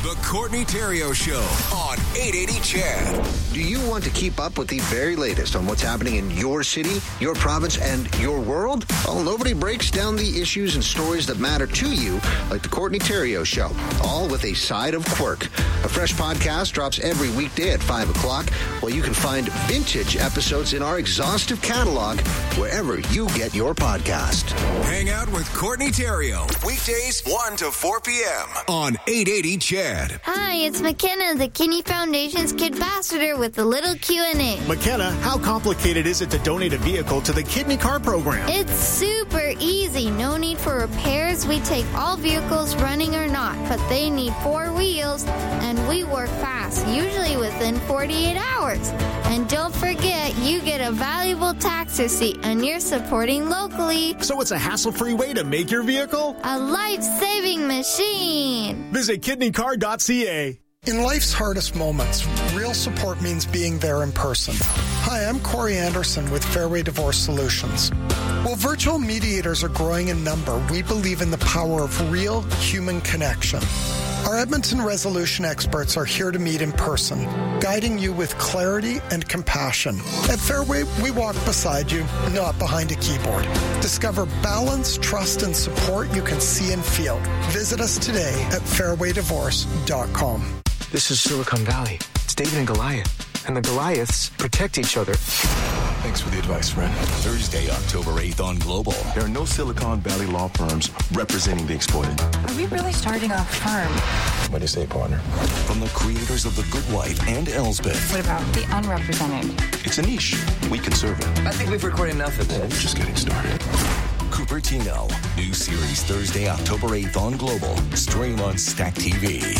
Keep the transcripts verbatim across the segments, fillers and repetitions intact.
The Courtney Theriault Show on eight eighty C H E D. Do you want to keep up with the very latest on what's happening in your city, your province, and your world? Well, nobody breaks down the issues and stories that matter to you like The Courtney Theriault Show, all with a side of quirk. A fresh podcast drops every weekday at five o'clock, while you can find vintage episodes in our exhaustive catalog wherever you get your podcast. Hang out with Courtney Theriault, weekdays one to four p.m. on eight eighty C H E D. Hi, it's McKenna, the Kidney Foundation's Kid Ambassador with a little Q and A. McKenna, how complicated is it to donate a vehicle to the Kidney Car Program? It's super easy. No need for repairs. We take all vehicles, running or not, but they need four wheels, and we work fast, usually within forty-eight hours. And don't forget, you get a valuable tax receipt, and you're supporting locally. So it's a hassle-free way to make your vehicle a life-saving machine. Visit kidney car dot c a. In life's hardest moments, real support means being there in person. Hi, I'm Corey Anderson with Fairway Divorce Solutions. While virtual mediators are growing in number, we believe in the power of real human connection. Our Edmonton resolution experts are here to meet in person, guiding you with clarity and compassion. At Fairway, we walk beside you, not behind a keyboard. Discover balance, trust, and support you can see and feel. Visit us today at fairway divorce dot com. This is Silicon Valley. It's David and Goliath. And the Goliaths protect each other. Thanks for the advice, friend. Thursday, October eighth on Global. There are no Silicon Valley law firms representing the exploited. Are we really starting a firm? What do you say, partner? From the creators of The Good Wife and Elsbeth. What about the unrepresented? It's a niche. We can serve it. I think we've recorded enough of this. We're just getting started. Cupertino. New series Thursday, October eighth on Global. Stream on Stack T V.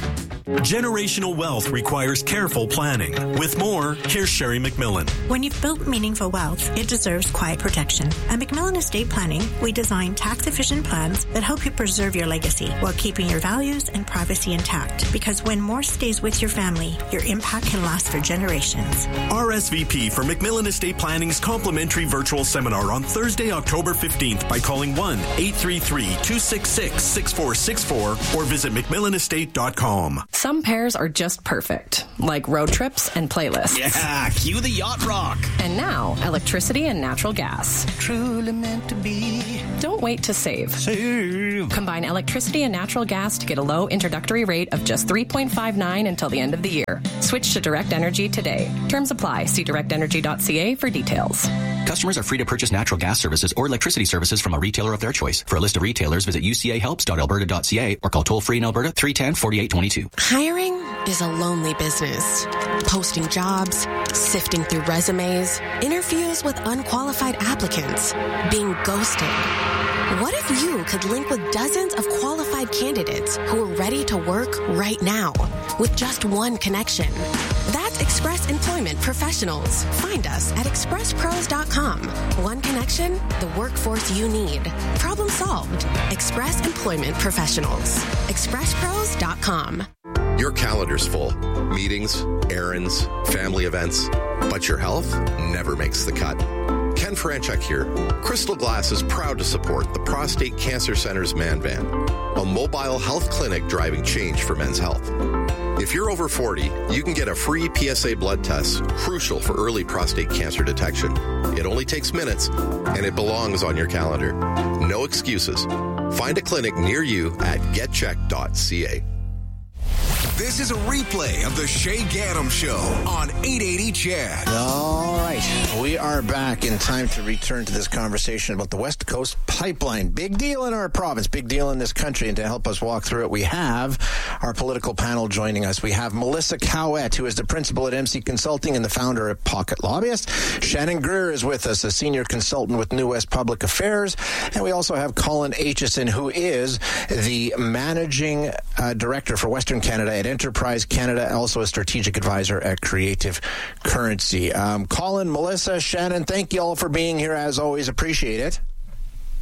Generational wealth requires careful planning. With more, here's Sherry McMillan. When you've built meaningful wealth, it deserves quiet protection. At McMillan Estate Planning, we design tax-efficient plans that help you preserve your legacy while keeping your values and privacy intact. Because when more stays with your family, your impact can last for generations. R S V P for McMillan Estate Planning's complimentary virtual seminar on Thursday, October fifteenth by calling one eight three three, two six six, six four six four or visit mcmillan estate dot com. Some pairs are just perfect, like road trips and playlists. Yeah, cue the yacht rock. And now, electricity and natural gas. Truly meant to be. Don't wait to save. Save. Combine electricity and natural gas to get a low introductory rate of just three point five nine until the end of the year. Switch to Direct Energy today. Terms apply. See direct energy dot c a for details. Customers are free to purchase natural gas services or electricity services from a retailer of their choice. For a list of retailers, visit u c a helps dot alberta dot c a or call toll-free in Alberta three one zero, four eight two two. Hiring is a lonely business. Posting jobs, sifting through resumes, interviews with unqualified applicants, being ghosted. What if you could link with dozens of qualified candidates who are ready to work right now with just one connection? That's Express Employment Professionals. Find us at express pros dot com. One connection, the workforce you need. Problem solved. Express Employment Professionals. express pros dot com. Your calendar's full. Meetings, errands, family events. But your health never makes the cut. Ken Franchuk here. Crystal Glass is proud to support the Prostate Cancer Center's Man Van, a mobile health clinic driving change for men's health. If you're over forty, you can get a free P S A blood test, crucial for early prostate cancer detection. It only takes minutes, and it belongs on your calendar. No excuses. Find a clinic near you at get check dot c a. This is a replay of the Shay Gaddam Show on eight eighty C H E D. All right. We are back in time to return to this conversation about the West Coast Pipeline. Big deal in our province, big deal in this country. And to help us walk through it, we have our political panel joining us. We have Melissa Cowett, who is the principal at M C Consulting and the founder of Pocket Lobbyist. Shannon Greer is with us, a senior consultant with New West Public Affairs. And we also have Colin Aitchison, who is the managing uh, director for Western Canada at Enterprise Canada, also a strategic advisor at Creative Currency. Um, Colin, Melissa, Shannon, thank you all for being here as always. Appreciate it.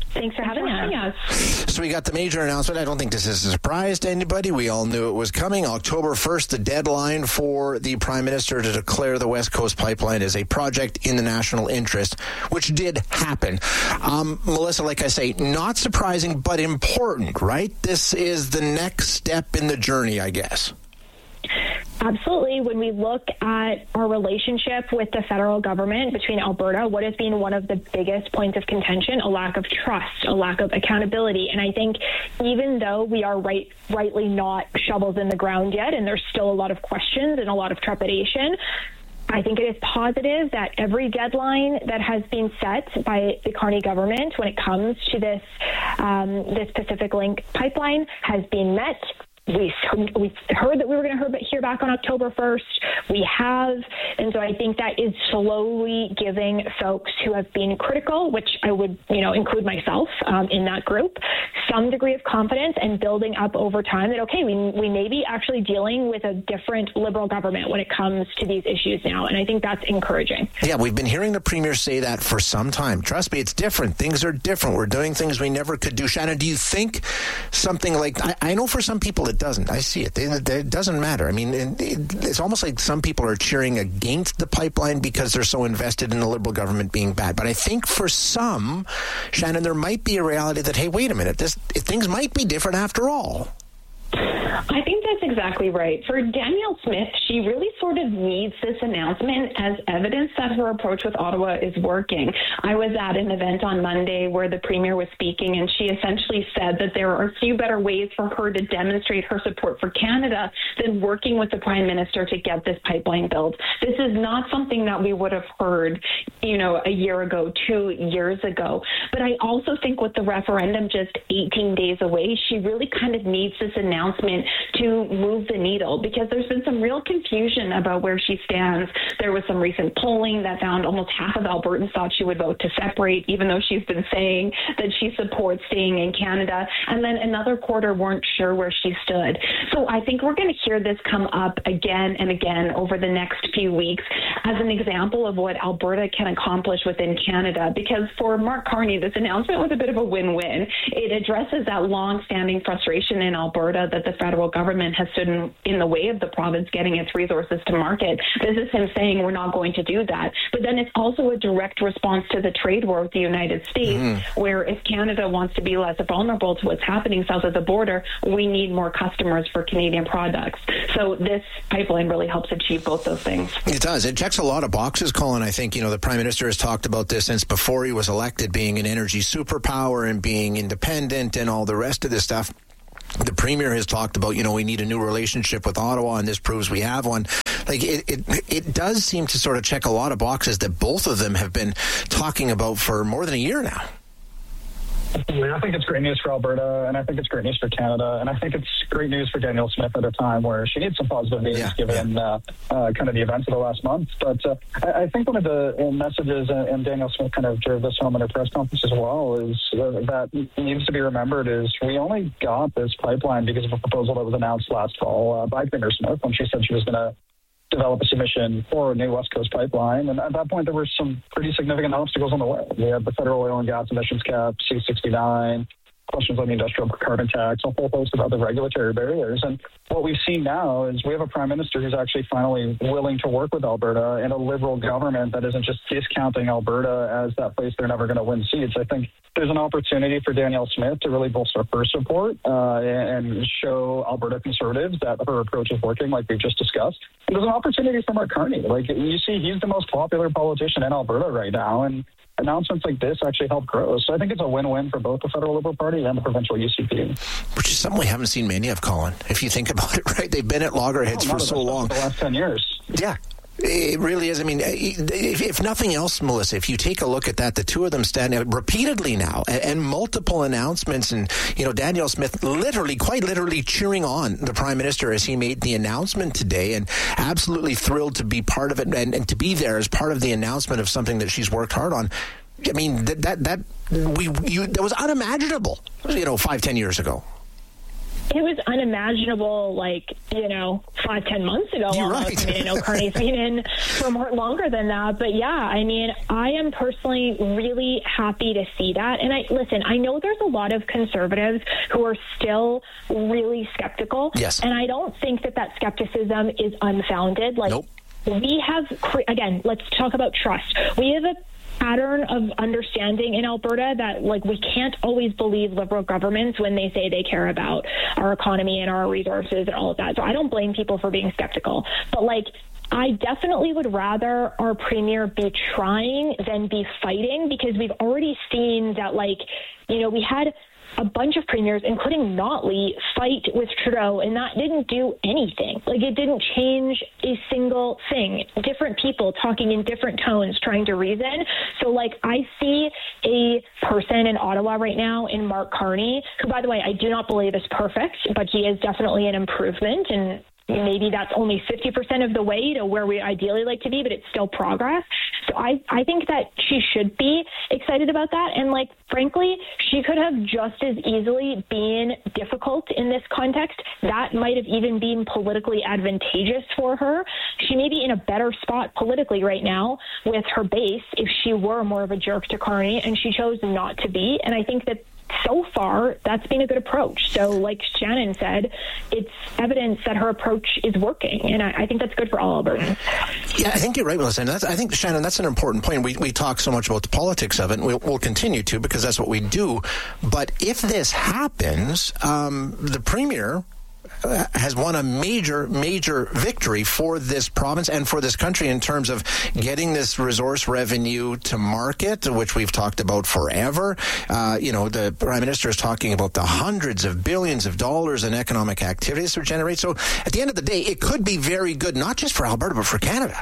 Thanks for having us. So we got the major announcement. I don't think this is a surprise to anybody. We all knew it was coming. October first, the deadline for the Prime Minister to declare the West Coast Pipeline as a project in the national interest, which did happen. Um, Melissa, like I say, not surprising, but important, right? This is the next step in the journey, I guess. Absolutely. When we look at our relationship with the federal government between Alberta, what has been one of the biggest points of contention, a lack of trust, a lack of accountability. And I think even though we are right, rightly not shovels in the ground yet, and there's still a lot of questions and a lot of trepidation, I think it is positive that every deadline that has been set by the Carney government when it comes to this, um, this Pacific Link pipeline has been met. We we heard that we were going to hear back on October first. We have. And so I think that is slowly giving folks who have been critical, which I would, you know, include myself um, in that group, some degree of confidence and building up over time that, okay, we, we may be actually dealing with a different Liberal government when it comes to these issues now. And I think that's encouraging. Yeah, we've been hearing the Premier say that for some time. Trust me, it's different. Things are different. We're doing things we never could do. Shannon, do you think something like, I, I know for some people it doesn't. I see it. It, it doesn't matter. I mean, it, it's almost like some people are cheering against the pipeline because they're so invested in the Liberal government being bad. But I think for some, Shannon, there might be a reality that, hey, wait a minute, this things might be different after all. I think that's exactly right. For Danielle Smith, she really sort of needs this announcement as evidence that her approach with Ottawa is working. I was at an event on Monday where the Premier was speaking, and she essentially said that there are few better ways for her to demonstrate her support for Canada than working with the Prime Minister to get this pipeline built. This is not something that we would have heard, you know, a year ago, two years ago. But I also think with the referendum just eighteen days away, she really kind of needs this announcement announcement to move the needle, because there's been some real confusion about where she stands. There was some recent polling that found almost half of Albertans thought she would vote to separate, even though she's been saying that she supports staying in Canada. And then another quarter weren't sure where she stood. So I think we're going to hear this come up again and again over the next few weeks as an example of what Alberta can accomplish within Canada, because for Mark Carney, this announcement was a bit of a win-win. It addresses that long-standing frustration in Alberta that the federal government has stood in, in the way of the province getting its resources to market. This is him saying we're not going to do that. But then it's also a direct response to the trade war with the United States, mm. where if Canada wants to be less vulnerable to what's happening south of the border, we need more customers for Canadian products. So this pipeline really helps achieve both those things. It does. It checks a lot of boxes, Colin. I think, you know, the Prime Minister has talked about this since before he was elected, being an energy superpower and being independent and all the rest of this stuff. The Premier has talked about, you know, we need a new relationship with Ottawa, and this proves we have one. Like, it, it, it does seem to sort of check a lot of boxes that both of them have been talking about for more than a year now. I think it's great news for Alberta, and I think it's great news for Canada, and I think it's great news for Danielle Smith at a time where she needs some positive news, yeah, given yeah. Uh, uh, kind of the events of the last month. But uh, I, I think one of the uh, messages, uh, and Danielle Smith kind of drove this home in her press conference as well, is uh, that needs to be remembered is we only got this pipeline because of a proposal that was announced last fall uh, by Premier Smith when she said she was going to develop a submission for a new West Coast pipeline. And at that point, there were some pretty significant obstacles on the way. We had the federal oil and gas emissions cap, C sixty-nine, questions on the industrial carbon tax, a whole host of other regulatory barriers. And what we've seen now is we have a Prime Minister who's actually finally willing to work with Alberta, and a Liberal government that isn't just discounting Alberta as that place they're never going to win seats. I think there's an opportunity for Danielle Smith to really bolster her support uh, and show Alberta Conservatives that her approach is working, like we've just discussed. And there's an opportunity for Mark Carney. Like, you see, he's the most popular politician in Alberta right now, and announcements like this actually help grow. So I think it's a win-win for both the federal Liberal Party and the provincial U C P. Which is something we haven't seen many of, Colin, if you think about it, right? They've been at loggerheads oh, for so long. For the last ten years. Yeah. It really is. I mean, if, if nothing else, Melissa, if you take a look at that, the two of them stand out repeatedly now, and, and multiple announcements, and, you know, Danielle Smith literally, quite literally cheering on the Prime Minister as he made the announcement today, and absolutely thrilled to be part of it and, and to be there as part of the announcement of something that she's worked hard on. I mean, that that, that we you that was unimaginable, you know, five, ten years ago. it was unimaginable, like, you know, five, ten months ago. You're almost. right. I mean, I know Carney's been in for more, longer than that. But yeah, I mean, I am personally really happy to see that. And I listen, I know there's a lot of conservatives who are still really skeptical. Yes. And I don't think that that skepticism is unfounded. Like, nope. we have, again, let's talk about trust. We have a pattern of understanding in Alberta that, like, we can't always believe Liberal governments when they say they care about our economy and our resources and all of that. So I don't blame people for being skeptical. But, like, I definitely would rather our premier be trying than be fighting, because we've already seen that, like, you know, we had a bunch of premiers, including Notley, fight with Trudeau, and that didn't do anything. Like, it didn't change a single thing. Different people talking in different tones, trying to reason. So, like, I see a person in Ottawa right now in Mark Carney, who, by the way, I do not believe is perfect, but he is definitely an improvement, and maybe that's only fifty percent of the way to where we ideally like to be, but it's still progress. So I, I think that she should be excited about that. And, like, frankly, she could have just as easily been difficult in this context. That might have even been politically advantageous for her. She may be in a better spot politically right now with her base if she were more of a jerk to Carney, and she chose not to be. And I think that so far, that's been a good approach. So, like Shannon said, it's evidence that her approach is working, and I, I think that's good for all Albertans. Yeah, I think you're right, Melissa. And that's, I think, Shannon, that's an important point. We we talk so much about the politics of it, and we'll, we'll continue to, because that's what we do. But if this happens, um, the premier has won a major, major victory for this province and for this country in terms of getting this resource revenue to market, which we've talked about forever. Uh, you know, the Prime Minister is talking about the hundreds of billions of dollars in economic activities to generate. So at the end of the day, it could be very good, not just for Alberta, but for Canada.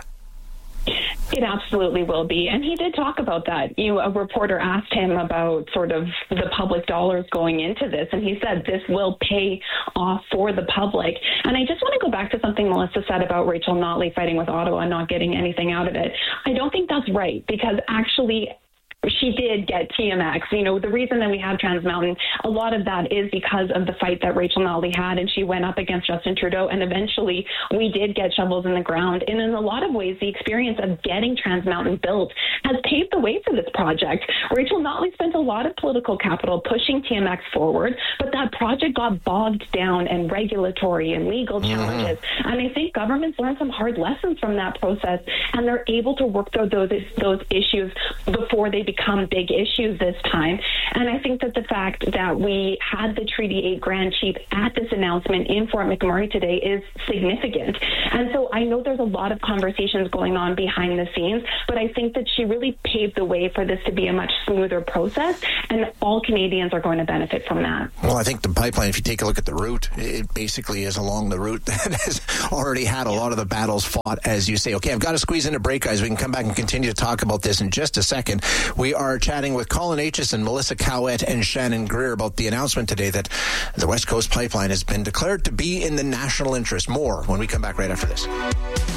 It absolutely will be. And he did talk about that. You know, a reporter asked him about sort of the public dollars going into this, and he said this will pay off for the public. And I just want to go back to something Melissa said about Rachel Notley fighting with Ottawa and not getting anything out of it. I don't think that's right, because actually she did get T M X. You know, the reason that we have Trans Mountain, a lot of that is because of the fight that Rachel Notley had, and she went up against Justin Trudeau, and eventually we did get shovels in the ground. And in a lot of ways, the experience of getting Trans Mountain built has paved the way for this project. Rachel Notley spent a lot of political capital pushing T M X forward, but that project got bogged down in regulatory and legal challenges. Mm-hmm. And I think governments learned some hard lessons from that process, and they're able to work through those, those issues before they become big issues this time. And I think that the fact that we had the Treaty eight Grand Chief at this announcement in Fort McMurray today is significant. And so I know there's a lot of conversations going on behind the scenes, but I think that she really paved the way for this to be a much smoother process, and all Canadians are going to benefit from that. Well, I think the pipeline, if you take a look at the route, it basically is along the route that has already had a lot of the battles fought, as you say. Okay, I've got to squeeze in a break, guys. We can come back and continue to talk about this in just a second. We are chatting with Colin Aitchison, Melissa Cowett, and Shannon Greer about the announcement today that the West Coast Pipeline has been declared to be in the national interest. More when we come back right after this.